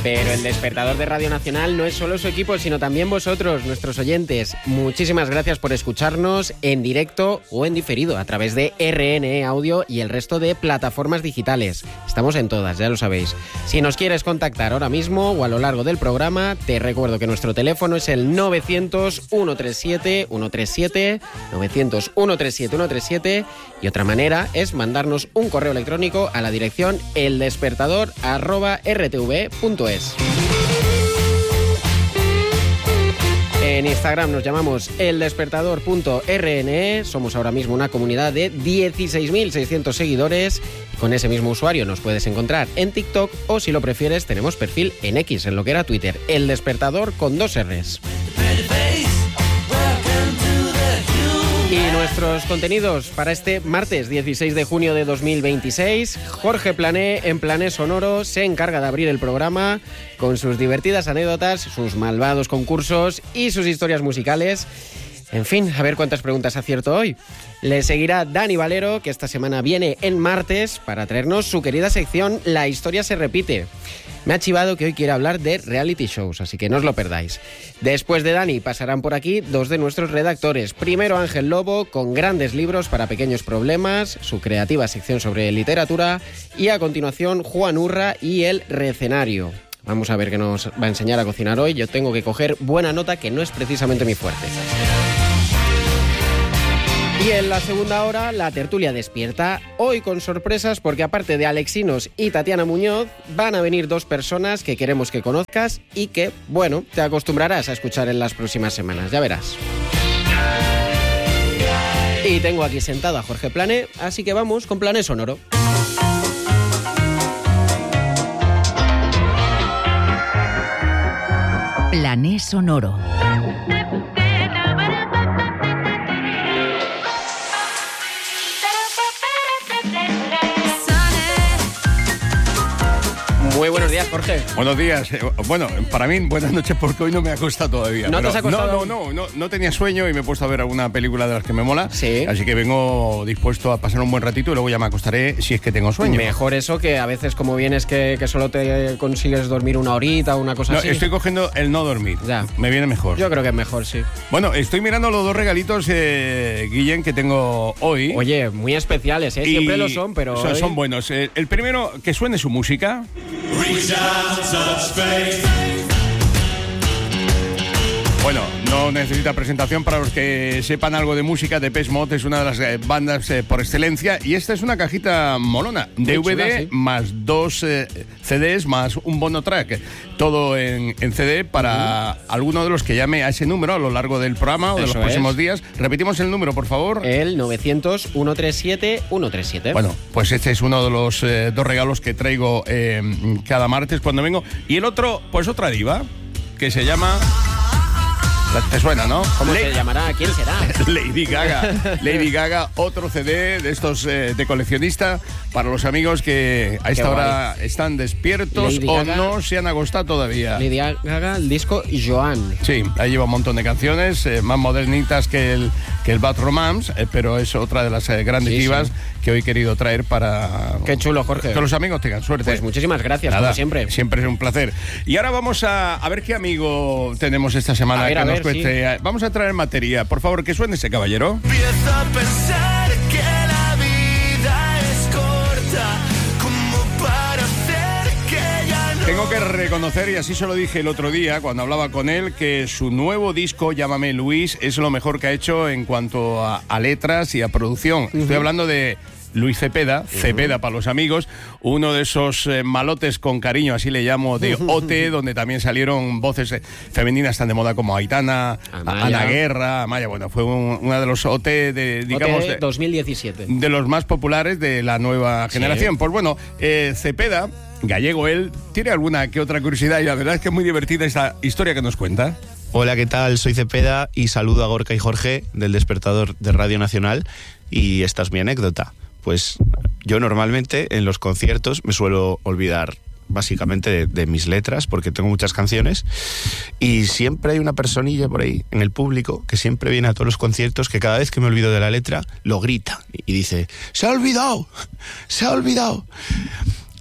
Pero el despertador de Radio Nacional no es solo su equipo, sino también vosotros, nuestros oyentes. Muchísimas gracias por escucharnos en directo o en diferido a través de RNE Audio y el resto de plataformas digitales. Estamos en todas, ya lo sabéis. Si nos quieres contactar ahora mismo o a lo largo del programa, te recuerdo que nuestro teléfono es el 900-137-137, 900-137-137, y otra manera es mandarnos un correo electrónico a la dirección eldespertador@rtv.es. En Instagram nos llamamos eldespertador.rne, somos ahora mismo una comunidad de 16.600 seguidores, y con ese mismo usuario nos puedes encontrar en TikTok, o si lo prefieres tenemos perfil en X, en lo que era Twitter, El Despertador con 2 R's. Y nuestros contenidos para este martes 16 de junio de 2026. Jorge Plané, en Plané Sonoro, se encarga de abrir el programa con sus divertidas anécdotas, sus malvados concursos y sus historias musicales. En fin, a ver cuántas preguntas acierto hoy. Le seguirá Dani Valero, que esta semana viene en martes para traernos su querida sección La Historia se repite. Me ha chivado que hoy quiere hablar de reality shows, así que no os lo perdáis. Después de Dani pasarán por aquí 2 de nuestros redactores. Primero Ángel Lobo, con grandes libros para pequeños problemas, su creativa sección sobre literatura, y a continuación Juan Urra y el Recenario. Vamos a ver qué nos va a enseñar a cocinar hoy. Yo tengo que coger buena nota, que no es precisamente mi fuerte. Y en la segunda hora, la tertulia despierta, hoy con sorpresas, porque aparte de Alexinos y Tatiana Muñoz, van a venir 2 personas que queremos que conozcas y que, bueno, te acostumbrarás a escuchar en las próximas semanas, ya verás. Y tengo aquí sentado a Jorge Plané, así que vamos con Plané Sonoro. Plané Sonoro. Muy buenos días, Jorge. Buenos días. Bueno, para mí, buenas noches, porque hoy no me ha acostado todavía. ¿No te has acostado? No tenía sueño y me he puesto a ver alguna película de las que me mola. Sí. Así que vengo dispuesto a pasar un buen ratito y luego ya me acostaré si es que tengo sueño. Mejor eso, que a veces como vienes que solo te consigues dormir una horita o una cosa así. Estoy cogiendo el no dormir. Ya. Me viene mejor. Yo creo que es mejor, sí. Bueno, estoy mirando los 2 regalitos, Guillén, que tengo hoy. Oye, muy especiales, ¿eh? Siempre lo son, pero son buenos. El primero, que suene su música. Bueno, no necesita presentación para los que sepan algo de música. Depeche Mode es una de las bandas por excelencia, y esta es una cajita molona, muy DVD chula, sí. más 2 CDs más un bono track, todo en CD para alguno de los que llame a ese número a lo largo del programa o de los próximos días. Repetimos el número, por favor. El 900-137-137. Bueno, pues este es uno de los 2 regalos que traigo cada martes cuando vengo. Y el otro, pues otra diva, que se llama... Te suena, ¿no? ¿Cómo se llamará? ¿Quién será? Lady Gaga. Lady Gaga, otro CD de estos de coleccionista para los amigos que a esta hora están despiertos Lady o Gaga, no se han acostado todavía. Lady Gaga, el disco Joan. Sí, ahí lleva un montón de canciones, más modernitas que el Bad Romance, pero es otra de las grandes divas que hoy he querido traer para... Qué chulo, Jorge. Que los amigos tengan suerte. Pues muchísimas gracias, como siempre. Siempre es un placer. Y ahora vamos a ver qué amigo tenemos esta semana. A ver, sí. Vamos a traer materia. Por favor, que suene ese caballero. Empiezo a pensar que la vida es corta, como para hacer que ya no... Tengo que reconocer, y así se lo dije el otro día cuando hablaba con él, que su nuevo disco, Llámame Luis, es lo mejor que ha hecho en cuanto a letras y a producción. Estoy hablando de Luis Cepeda, Cepeda para los amigos, uno de esos malotes con cariño, así le llamo, de OT, donde también salieron voces femeninas tan de moda como Aitana, Ana Guerra, Amaya. Bueno, fue una de los OT digamos, OT 2017. De los más populares de la nueva generación. Pues bueno, Cepeda, gallego él, tiene alguna que otra curiosidad, y la verdad es que es muy divertida esta historia que nos cuenta. Hola, ¿qué tal? Soy Cepeda y saludo a Gorka y Jorge del Despertador de Radio Nacional, y esta es mi anécdota. Pues yo normalmente en los conciertos me suelo olvidar básicamente de mis letras, porque tengo muchas canciones, y siempre hay una personilla por ahí en el público que siempre viene a todos los conciertos, que cada vez que me olvido de la letra lo grita y dice: ¡se ha olvidado! ¡Se ha olvidado!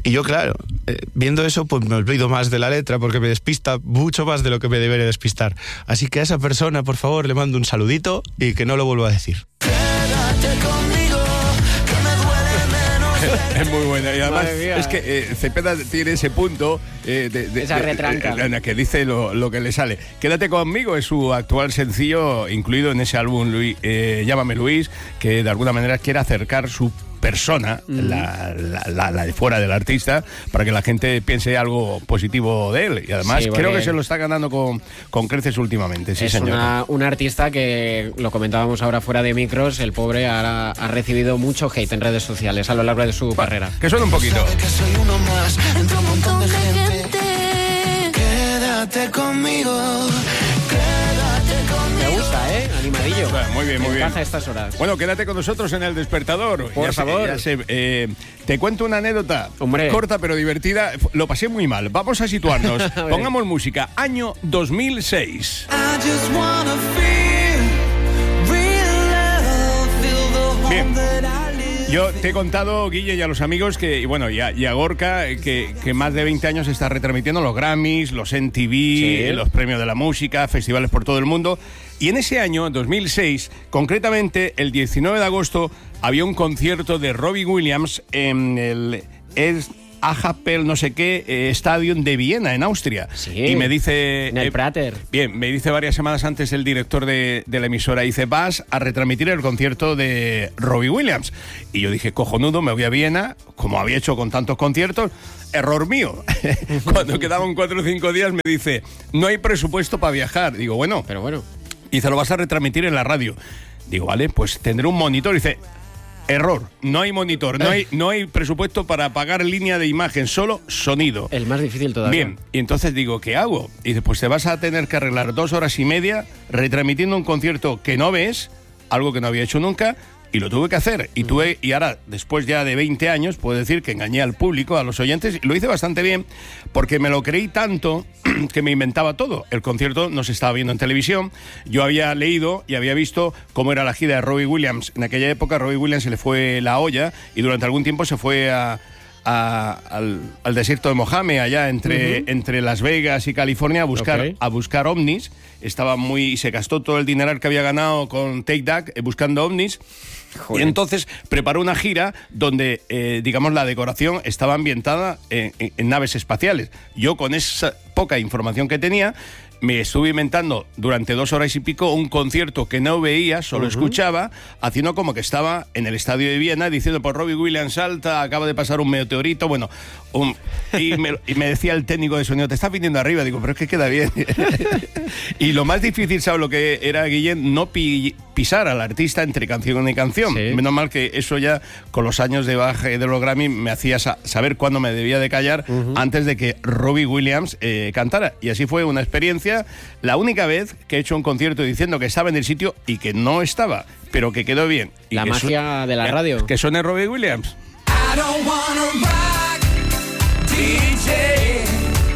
Y yo, claro, viendo eso, pues me olvido más de la letra porque me despista mucho más de lo que me debería despistar. Así que a esa persona, por favor, le mando un saludito y que no lo vuelva a decir. Quédate conmigo, que me duele menos. Es muy buena y además Madre mía. es que Cepeda tiene ese punto Esa retranca. en la que dice lo que le sale. Quédate conmigo es su actual sencillo incluido en ese álbum Llámame Luis, que de alguna manera quiere acercar su persona, la de fuera del artista, para que la gente piense algo positivo de él. Y además Sí, creo porque que se lo está ganando con creces últimamente. Sí, es señor. un artista que, lo comentábamos ahora fuera de micros, el pobre ha recibido mucho hate en redes sociales a lo largo de su carrera. Que suene un poquito. Sabe que soy uno más entre un montón de gente. Quédate conmigo, quédate conmigo. Me gusta, ¿eh? Animadillo. Muy bien, muy Me bien. encaja a estas horas. Bueno, quédate con nosotros en El Despertador. Por favor. Te cuento una anécdota Hombre. corta pero divertida. Lo pasé muy mal. Vamos a situarnos. A ver. Pongamos música. Año 2006. I just wanna feel real love, feel the Bien. home that I live. Yo te he contado, Guille, y a los amigos que, y bueno, y a Gorka, que más de 20 años está retransmitiendo los Grammys, los MTV, Sí. los premios de la música, festivales por todo el mundo. Y en ese año, 2006, concretamente el 19 de agosto, había un concierto de Robbie Williams en el Happel no sé qué Stadium de Viena, en Austria. Sí. Y me dice... En el Prater. Bien, me dice varias semanas antes el director de la emisora, dice, vas a retransmitir el concierto de Robbie Williams. Y yo dije, cojonudo, me voy a Viena, como había hecho con tantos conciertos. Error mío. Cuando quedaban 4 o 5 días me dice, no hay presupuesto para viajar. Digo, bueno, Pero bueno. dice, lo vas a retransmitir en la radio. Digo, vale, pues tendré un monitor. Dice, error, no hay monitor, no hay presupuesto para pagar línea de imagen, solo sonido. El más difícil todavía. Bien, y entonces digo, ¿qué hago? Y dice, pues te vas a tener que arreglar 2 horas y media retransmitiendo un concierto que no ves, algo que no había hecho nunca, y lo tuve que hacer. Y ahora, después ya de 20 años, puedo decir que engañé al público, a los oyentes, y lo hice bastante bien, porque me lo creí tanto que me inventaba todo. El concierto no se estaba viendo en televisión. Yo había leído y había visto cómo era la gira de Robbie Williams. En aquella época, a Robbie Williams se le fue la olla y durante algún tiempo se fue al desierto de Mojave, allá entre Las Vegas y California, a buscar ovnis. Estaba y se gastó todo el dineral que había ganado con Take That buscando ovnis. Joder. Y entonces preparó una gira donde, digamos, la decoración estaba ambientada en naves espaciales. Yo, con esa poca información que tenía, me estuve inventando durante 2 horas y pico un concierto que no veía, solo escuchaba, haciendo como que estaba en el estadio de Viena, diciendo, por Robbie Williams salta, acaba de pasar un meteorito, bueno, y me decía el técnico de sonido, te estás viniendo arriba. Digo, pero es que queda bien. Y lo más difícil, ¿sabes lo que era, Guillén? No pisar al artista entre canción y canción. Sí. Menos mal que eso ya, con los años de baje de los Grammy, me hacía saber cuándo me debía de callar antes de que Robbie Williams cantara. Y así fue una experiencia, la única vez que he hecho un concierto diciendo que estaba en el sitio y que no estaba, pero que quedó bien. Y La que magia de la radio. Que suene Robbie Williams. I don't wanna rock, DJ,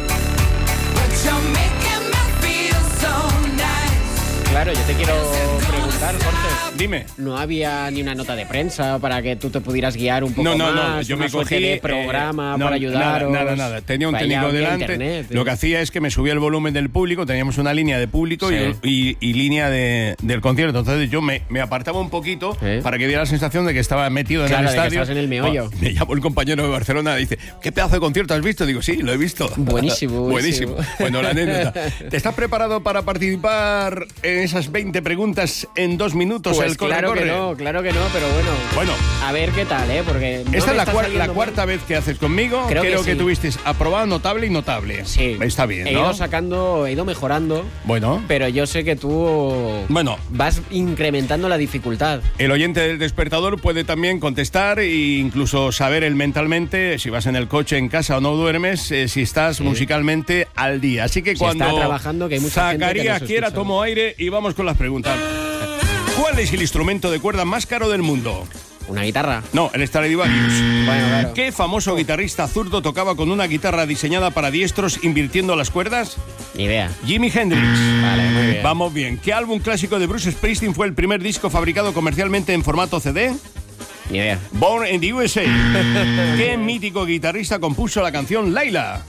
but you're making me feel so nice. Claro, yo te quiero preguntar, Jorge. Dime. ¿No había ni una nota de prensa para que tú te pudieras guiar un poco No, más? yo una me suerte cogí de programa no, para ayudaros. Nada. Tenía un Vaya, técnico había delante. internet, Lo que hacía es que me subía el volumen del público, teníamos una línea de público Sí. y línea del concierto. Entonces yo me apartaba un poquito para que diera la sensación de que estaba metido en Claro, el de que estadio. estabas en el meollo. Bueno, me llamó el compañero de Barcelona y dice, ¿qué pedazo de concierto has visto? Digo, sí, lo he visto. Buenísimo. Buenísimo. Bueno, la anécdota. ¿Te estás preparado para participar en esas 20 preguntas en 2 minutos? Pues el corre, claro corre? claro que no, pero bueno. Bueno. A ver qué tal, ¿eh? Porque no Esta me es está la saliendo cuarta mal. vez que haces conmigo. Creo que sí. tuviste aprobado, notable y notable. Sí. Está bien, He ¿no? he ido mejorando, Bueno. pero yo sé que tú Bueno. vas incrementando la dificultad. El oyente del Despertador puede también contestar e incluso saber él mentalmente, si vas en el coche, en casa o no duermes, si estás musicalmente al día. Así que Si cuando está trabajando, que hay mucha gente que Zacarías nos quiera, escucha. tomo aire y vamos con las preguntas. ¿Cuál es el instrumento de cuerda más caro del mundo? Una guitarra. No, el Stradivarius. Bueno, claro. ¿Qué famoso guitarrista zurdo tocaba con una guitarra diseñada para diestros invirtiendo las cuerdas? Ni idea. Jimi Hendrix. Vale, muy bien. Vamos bien. ¿Qué álbum clásico de Bruce Springsteen fue el primer disco fabricado comercialmente en formato CD? Ni idea. Born in the USA. ¿Qué mítico guitarrista compuso la canción Laila?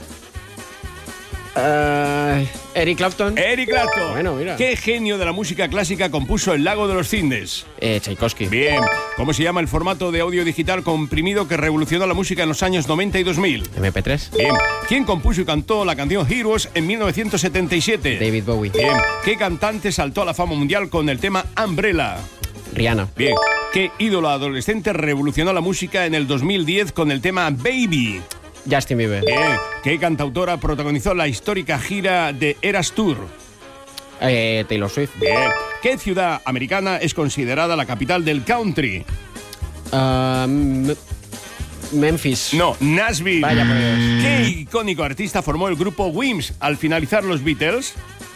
Eric Clapton. Eric Clapton. Bueno, mira. ¿Qué genio de la música clásica compuso El lago de los cisnes? Tchaikovsky. Bien. ¿Cómo se llama el formato de audio digital comprimido que revolucionó la música en los años 90 y 2000? MP3. Bien. ¿Quién compuso y cantó la canción Heroes en 1977? David Bowie. Bien. ¿Qué cantante saltó a la fama mundial con el tema Umbrella? Rihanna. Bien. ¿Qué ídolo adolescente revolucionó la música en el 2010 con el tema Baby? Justin Bieber. Bien. ¿Qué cantautora protagonizó la histórica gira de Eras Tour? Taylor Swift. Bien. ¿Qué ciudad americana es considerada la capital del country? Memphis. No, Nashville. Vaya por Dios. ¿Qué icónico artista formó el grupo Wings al finalizar los Beatles?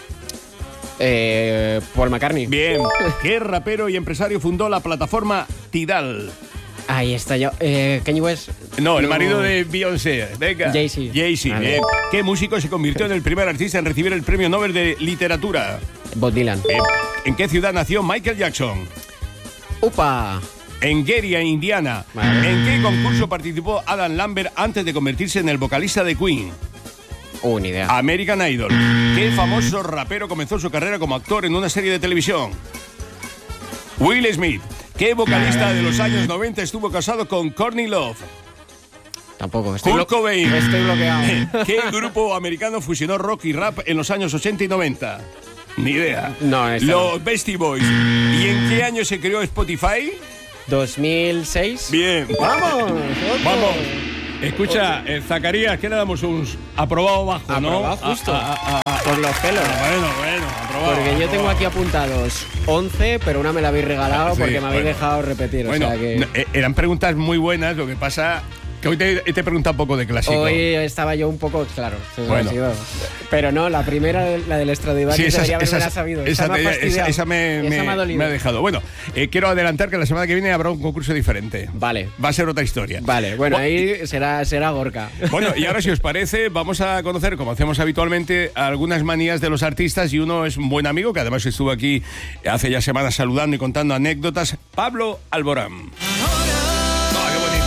Paul McCartney. Bien. ¿Qué rapero y empresario fundó la plataforma Tidal? Ahí está yo. Kanye West. No, el marido de Beyoncé. Venga. Jay-Z. Jay-Z, Vale. bien. ¿Qué músico se convirtió en el primer artista en recibir el premio Nobel de Literatura? Bob Dylan. Bien. ¿En qué ciudad nació Michael Jackson? ¡Upa! En Gary, Indiana. Vale. ¿En qué concurso participó Adam Lambert antes de convertirse en el vocalista de Queen? Ni idea. American Idol. ¿Qué famoso rapero comenzó su carrera como actor en una serie de televisión? Will Smith. ¿Qué vocalista de los años 90 estuvo casado con Courtney Love? Tampoco. Kurt Cobain. Estoy bloqueado. ¿Qué grupo americano fusionó rock y rap en los años 80 y 90? Ni idea. No, esta Los Beastie Boys. ¿Y en qué año se creó Spotify? 2006. Bien. ¡Vamos! Vamos. Escucha, Zacarías, ¿qué le damos? Un aprobado bajo, ¿no? Aprobado justo. Por los pelos. Bueno, aprobado. Porque yo tengo aquí apuntados 11, pero una me la habéis regalado Sí, porque me habéis bueno. dejado repetir. Bueno, o sea que eran preguntas muy buenas, lo que pasa que hoy te he preguntado un poco de clásico. hoy estaba yo un poco, claro. eso Bueno. ha sido. Pero no, la primera, la del Stradivarius, debería haberla sabido. esa me ha fastidiado. esa me ha dolido. ha dejado. Bueno, quiero adelantar que la semana que viene habrá un concurso diferente. Vale. Va a ser otra historia. Vale, bueno, ahí será Gorka. Bueno, y ahora si os parece, vamos a conocer, como hacemos habitualmente, algunas manías de los artistas, y uno es un buen amigo, que además estuvo aquí hace ya semanas saludando y contando anécdotas, Pablo Alborán. ¡Ah, qué bonito!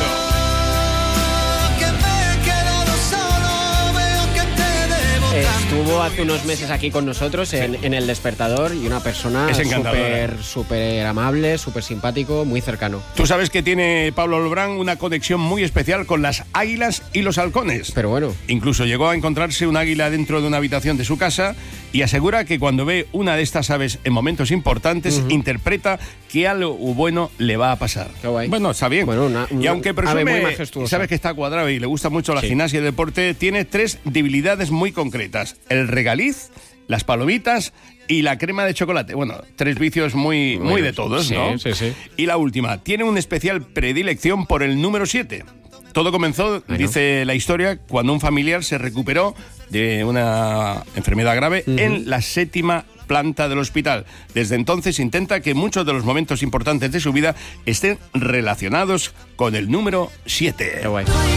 Estuvo hace unos meses aquí con nosotros en El Despertador y una persona Es encantadora. súper amable, súper simpático, muy cercano. Tú sabes que tiene Pablo Alborán una conexión muy especial con las águilas y los halcones. Pero bueno, Incluso llegó a encontrarse un águila dentro de una habitación de su casa y asegura que cuando ve una de estas aves en momentos importantes, interpreta que algo bueno le va a pasar. Qué guay. Bueno, está bien. Bueno, y aunque ave muy presume, majestuosa. sabes que está cuadrado y le gusta mucho la Sí. gimnasia y el deporte, tiene 3 debilidades muy concretas: el regaliz, las palomitas y la crema de chocolate. Bueno, 3 vicios muy de todos, sí, ¿no? sí, sí. Y la última, tiene una especial predilección por el número 7. Todo comenzó, dice la historia, cuando un familiar se recuperó de una enfermedad grave en la 7ª planta del hospital. Desde entonces intenta que muchos de los momentos importantes de su vida estén relacionados con el número 7. qué guay.